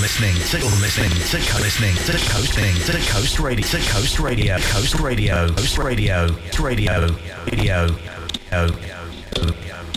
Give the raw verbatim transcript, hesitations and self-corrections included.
listening to you're listening to co listening to coasting to Coast Radio to Coast Radio Coast Radio Coast Radio Radio Radio.